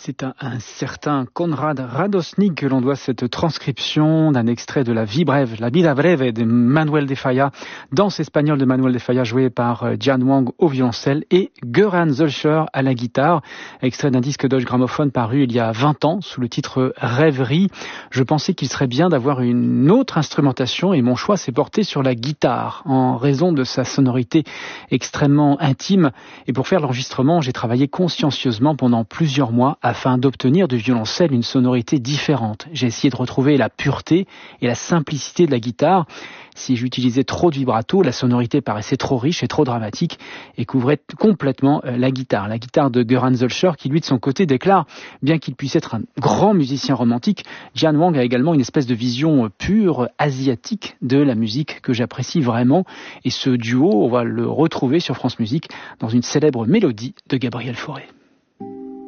C'est un certain Konrad Radosnik que l'on doit cette transcription d'un extrait de La vie brève, La vida breve de Manuel de Falla, danse espagnole de Manuel de Falla jouée par Jian Wang au violoncelle et Göran Zölcher à la guitare, extrait d'un disque Deutsche Grammophon paru il y a 20 ans sous le titre Rêverie. Je pensais qu'il serait bien d'avoir une autre instrumentation et mon choix s'est porté sur la guitare en raison de sa sonorité extrêmement intime. Et pour faire l'enregistrement, j'ai travaillé consciencieusement pendant plusieurs mois afin d'obtenir du violoncelle une sonorité différente. J'ai essayé de retrouver la pureté et la simplicité de la guitare. Si j'utilisais trop de vibrato, la sonorité paraissait trop riche et trop dramatique et couvrait complètement la guitare. La guitare de Göran Zölcher qui, lui, de son côté, déclare, bien qu'il puisse être un grand musicien romantique, Jian Wang a également une espèce de vision pure, asiatique de la musique que j'apprécie vraiment. Et ce duo, on va le retrouver sur France Musique dans une célèbre mélodie de Gabriel Fauré.